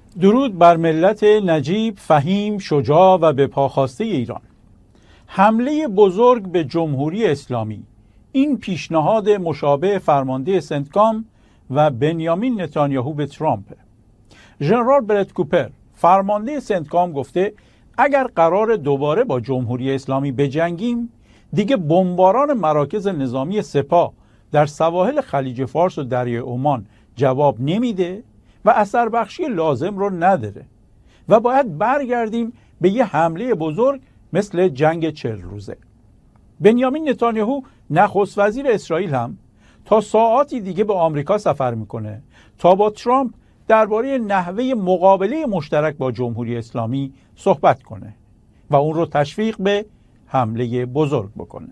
درود بر ملت نجیب، فهیم، شجاع و به پاخواسته ایران. حمله بزرگ به جمهوری اسلامی، این پیشنهاد مشابه فرمانده سنتکام و بنیامین نتانیاهو به ترامپ. ژنرال برت کوپر فرمانده سنتکام گفته اگر قرار دوباره با جمهوری اسلامی بجنگیم، دیگه بمباران مراکز نظامی سپاه در سواحل خلیج فارس و دریای عمان جواب نمیده و اثر بخشی لازم رو نداره و باید برگردیم به یه حمله بزرگ مثل جنگ 40 روزه. بنیامین نتانیاهو نخست وزیر اسرائیل هم تا ساعاتی دیگه به آمریکا سفر میکنه تا با ترامپ درباره نحوه مقابله مشترک با جمهوری اسلامی صحبت کنه و اون رو تشویق به حمله بزرگ بکنه.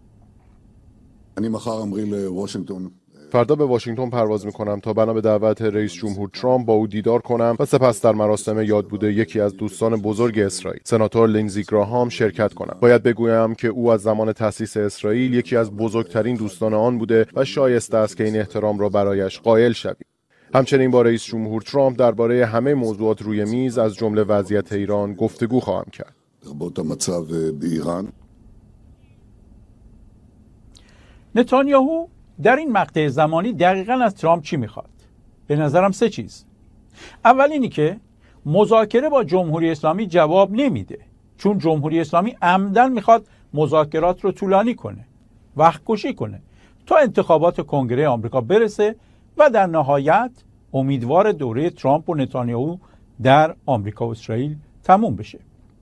فردا به واشنگتن پرواز میکنم تا بنا به دعوت رئیس جمهور ترامپ با او دیدار کنم و سپس در مراسم یادبود یکی از دوستان بزرگ اسرائیل، سناتور لینزی گراهام، شرکت کنم. باید بگویم که او از زمان تأسیس اسرائیل یکی از بزرگترین دوستان آن بوده و شایسته است که این احترام را برایش قائل شویم. همچنین با رئیس جمهور ترامپ درباره همه موضوعات روی میز از جمله وضعیت ایران گفتگو خواهم کرد. نتانیاهو در این مقطع زمانی دقیقاً از ترامپ چی میخواد؟ به نظرم 3 چیز. اول اینی که مذاکره با جمهوری اسلامی جواب نمیده، چون جمهوری اسلامی عمدن میخواد مذاکرات رو طولانی کنه، وقت کشی کنه تا انتخابات کنگره آمریکا برسه و در نهایت امیدوار دوره ترامپ و نتانیاهو در آمریکا و اسرائیل تموم بشه.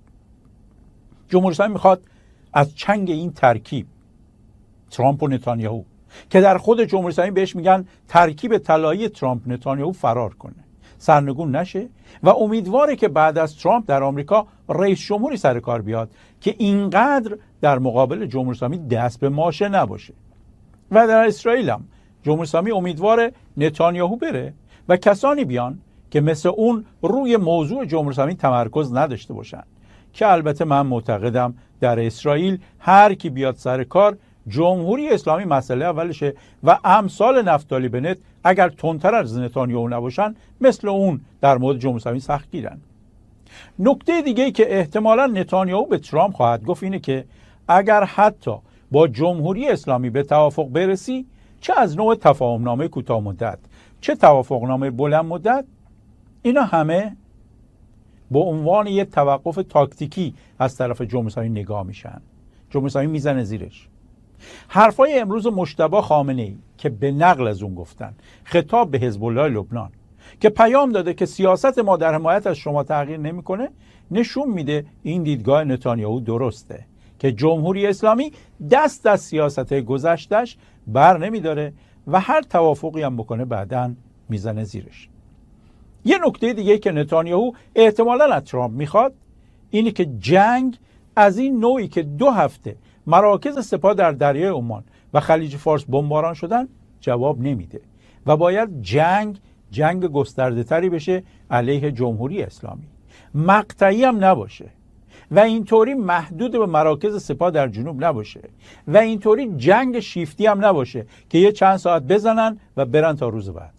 جمهوری اسلامی میخواد از چنگ این ترکیب ترامپ و نتانیاهو که در خود جمهوری اسلامی بهش میگن ترکیب طلایی ترامپ نتانیاهو فرار کنه، سرنگون نشه و امیدواره که بعد از ترامپ در آمریکا رئیس جمهوری سر کار بیاد که اینقدر در مقابل جمهوری اسلامی دست به ماشه نباشه. و در اسرائیل هم جمهوری اسلامی امیدواره نتانیاهو بره و کسانی بیان که مثل اون روی موضوع جمهوری اسلامی تمرکز نداشته باشن، که البته من معتقدم در اسرائیل هر کی بیاد سر کار جمهوری اسلامی مسئله اولشه و امثال نفتالی بنت اگر تندتر از نتانیاهو نباشن مثل اون در مورد جمهوری اسلامی سختگیرن. نکته دیگه‌ای که احتمالاً نتانیاهو به ترامپ خواهد گفت اینه که اگر حتی با جمهوری اسلامی به توافق برسی، چه از نوع تفاهمنامه کوتاه مدت چه توافقنامه بلند مدت، اینا همه به عنوان یک توقف تاکتیکی از طرف جمهوری اسلامی نگاه میشن. جمهوری اسلامی میزنه زیرش. حرفای امروز مجتبی خامنه‌ای که به نقل از اون گفتن خطاب به حزب الله لبنان که پیام داده که سیاست ما در حمایت از شما تغییر نمیکنه، نشون میده این دیدگاه نتانیاهو درسته که جمهوری اسلامی دست از سیاست گذشتش بر نمیداره و هر توافقی هم بکنه بعداً میزنه زیرش. یه نکته دیگه که نتانیاهو احتمالاً از ترامپ میخواد اینه که جنگ از این نوعی که 2 هفته مراکز سپاه در دریای عمان و خلیج فارس بمباران شدن جواب نمیده و باید جنگ گسترده تری بشه علیه جمهوری اسلامی، مقطعی هم نباشه و اینطوری محدود به مراکز سپاه در جنوب نباشه و اینطوری جنگ شیفتی هم نباشه که یه چند ساعت بزنن و برن تا روز بعد.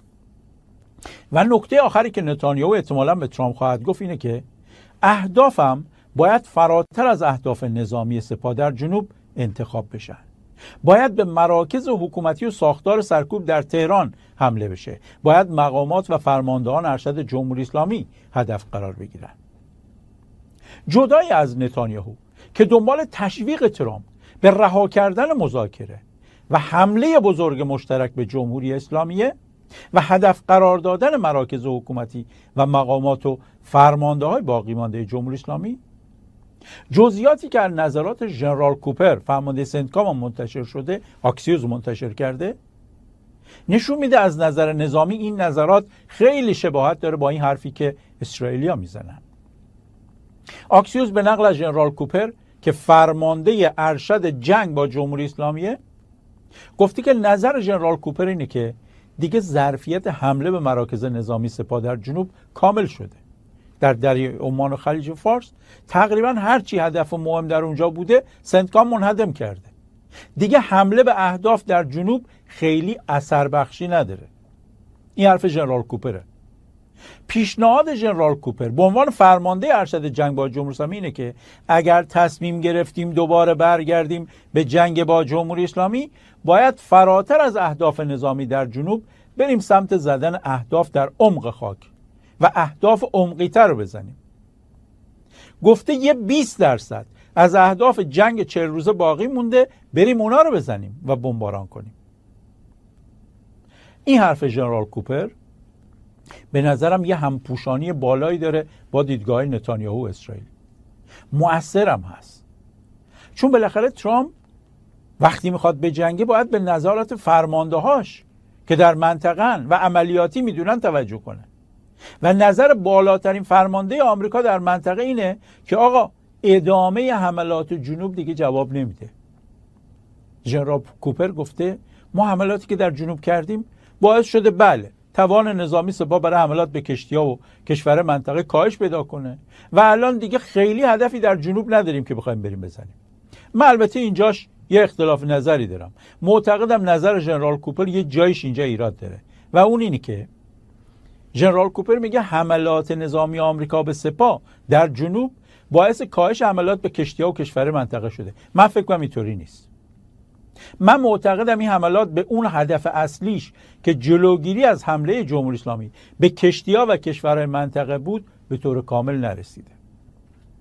و نکته آخری که نتانیاهو احتمالاً به ترامپ خواهد گفت اینه که اهدافم باید فراتر از اهداف نظامی سپاه در جنوب انتخاب بشن. باید به مراکز حکومتی و ساختار سرکوب در تهران حمله بشه. باید مقامات و فرماندهان ارشد جمهوری اسلامی هدف قرار بگیرن. جدای از نتانیاهو که دنبال تشویق ترامپ به رها کردن مذاکره و حمله بزرگ مشترک به جمهوری اسلامیه و هدف قرار دادن مراکز حکومتی و مقامات و فرمانده‌های باقی مانده جمهوری اسلامی، جزئیاتی که از نظرات ژنرال کوپر فرمانده سنتکام منتشر شده، آکسیوز منتشر کرده، نشون میده از نظر نظامی این نظرات خیلی شباهت داره با این حرفی که اسرائیلیا میزنن. آکسیوز به نقل از ژنرال کوپر که فرمانده ارشد جنگ با جمهوری اسلامیه گفته که نظر ژنرال کوپر اینه که دیگه ظرفیت حمله به مراکز نظامی سپاه در جنوب کامل شده. در دریای عمان و خلیج فارس تقریبا هر چی هدف مهم در اونجا بوده سنتکام منهدم کرده. دیگه حمله به اهداف در جنوب خیلی اثر بخشی نداره. این حرف ژنرال کوپره. پیشنهاد ژنرال کوپر به عنوان فرمانده ارشد جنگ با جمهوری اسلامی اینه که اگر تصمیم گرفتیم دوباره برگردیم به جنگ با جمهوری اسلامی، باید فراتر از اهداف نظامی در جنوب بریم سمت زدن اهداف در عمق خاک و اهداف عمقی‌تر رو بزنیم. گفته یه 20% از اهداف جنگ 40 روزه باقی مونده، بریم اونا رو بزنیم و بمباران کنیم. این حرف ژنرال کوپر به نظرم یه همپوشانی بالایی داره با دیدگاه نتانیاهو اسرائیل. مؤثرم هست، چون بالاخره ترامپ وقتی میخواد به جنگه باید به نظارت فرماندهاش که در منطقه‌ن و عملیاتی میدونن توجه کنه و نظر بالاترین فرمانده آمریکا در منطقه اینه که آقا ادامه حملات جنوب دیگه جواب نمیده. ژنرال کوپر گفته ما حملاتی که در جنوب کردیم باعث شده بله توان نظامی سپاه برای حملات به کشتی‌ها و کشور منطقه کاهش پیدا کنه و الان دیگه خیلی هدفی در جنوب نداریم که بخوایم بریم بزنیم. من البته اینجاش یه اختلاف نظری دارم. معتقدم نظر ژنرال کوپر یه جایش اینجا ایراد داره و اون اینی که ژنرال کوپر میگه حملات نظامی آمریکا به سپاه در جنوب باعث کاهش حملات به کشتی‌ها و کشور منطقه شده. من فکر کنم اینطوری نیست. من معتقدم این حملات به اون هدف اصلیش که جلوگیری از حمله جمهوری اسلامی به کشتی‌ها و کشورهای منطقه بود به طور کامل نرسیده.